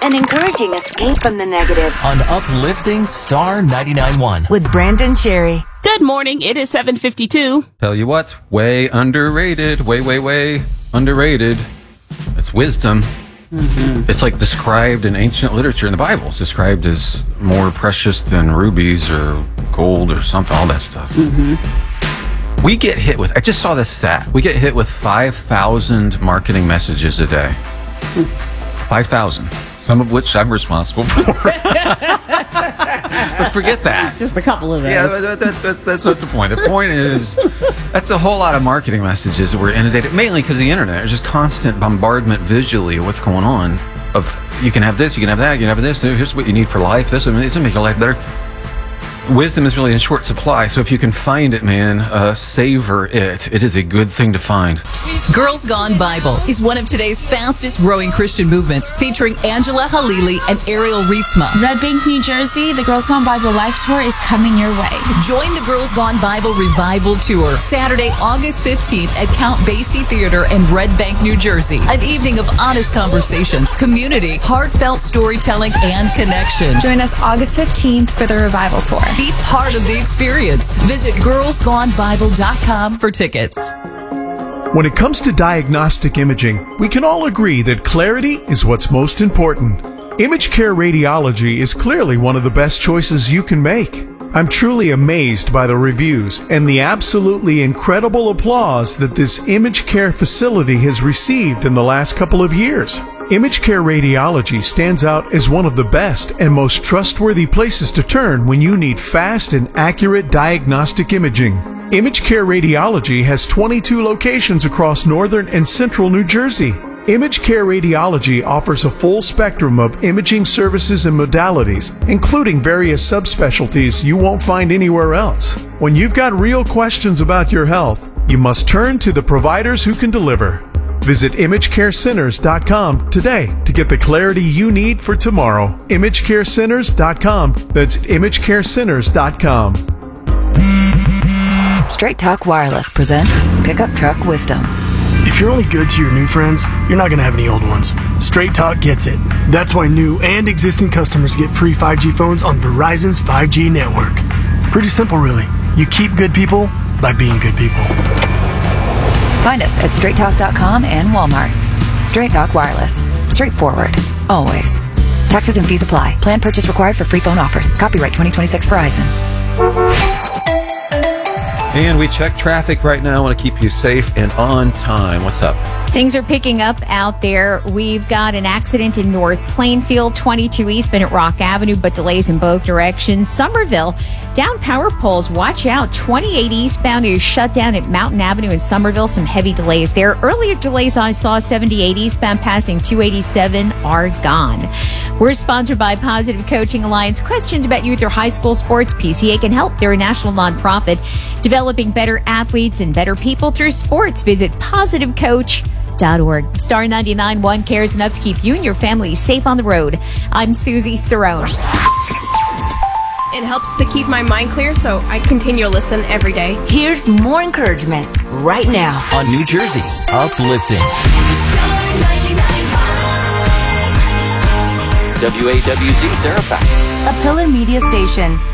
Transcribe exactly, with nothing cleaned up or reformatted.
An encouraging escape from the negative. On Uplifting Star ninety-nine point one. With Brandon Cherry. Good morning. It is seven fifty-two. Tell you what, way underrated, way, way, way underrated. It's wisdom. Mm-hmm. It's like described in ancient literature in the Bible. It's described as more precious than rubies or gold or something, all that stuff. Mm-hmm. We get hit with, I just saw this stat, we get hit with five thousand marketing messages a day. Mm. five thousand. Some of which I'm responsible for. But forget that. Just a couple of those. Yeah, that, that, that, that's not the point. The point is, that's a whole lot of marketing messages that we're inundated, mainly because of the internet. There's just constant bombardment visually of what's going on. Of, you can have this, you can have that, you can have this, here's what you need for life, this, and it's going to make your life better. Wisdom is really in short supply, so if you can find it, man, uh, savor it. It is a good thing to find. Girls Gone Bible is one of today's fastest growing Christian movements, featuring Angela Halili and Ariel Rietsma. Red Bank, New Jersey, the Girls Gone Bible Life Tour is coming your way. Join the Girls Gone Bible Revival Tour, Saturday, August fifteenth at Count Basie Theater in Red Bank, New Jersey. An evening of honest conversations, community, heartfelt storytelling, and connection. Join us August fifteenth for the Revival Tour. Be part of the experience. Visit girls gone bible dot com for tickets. When it comes to diagnostic imaging, we can all agree that clarity is what's most important. ImageCare Radiology is clearly one of the best choices you can make. I'm truly amazed by the reviews and the absolutely incredible applause that this ImageCare facility has received in the last couple of years. ImageCare Radiology stands out as one of the best and most trustworthy places to turn when you need fast and accurate diagnostic imaging. ImageCare Radiology has twenty-two locations across northern and central New Jersey. ImageCare Radiology offers a full spectrum of imaging services and modalities, including various subspecialties you won't find anywhere else. When you've got real questions about your health, you must turn to the providers who can deliver. Visit image care centers dot com today to get the clarity you need for tomorrow. image care centers dot com. That's image care centers dot com. Straight Talk Wireless presents Pickup Truck Wisdom. If you're only good to your new friends, you're not going to have any old ones. Straight Talk gets it. That's why new and existing customers get free five G phones on Verizon's five G network. Pretty simple, really. You keep good people by being good people. Find us at straight talk dot com and Walmart. Straight Talk Wireless. Straightforward. Always. Taxes and fees apply. Plan purchase required for free phone offers. Copyright twenty twenty-six Verizon. And we check traffic right now. I want to keep you safe and on time. What's up? Things are picking up out there. We've got an accident in North Plainfield, twenty-two eastbound at Rock Avenue, but delays in both directions. Somerville, down power poles. Watch out. twenty-eight eastbound is shut down at Mountain Avenue in Somerville. Some heavy delays there. Earlier delays I saw seventy-eight eastbound passing two eighty-seven are gone. We're sponsored by Positive Coaching Alliance. Questions about youth or high school sports? P C A can help. They're a national nonprofit developing better athletes and better people through sports. Visit positive coach dot org. Star ninety-nine point one cares enough to keep you and your family safe on the road. I'm Susie Cerrone. It helps to keep my mind clear, so I continue to listen every day. Here's more encouragement right now on New Jersey's Uplifting. W A W Z Fairfax. A Pillar Media station.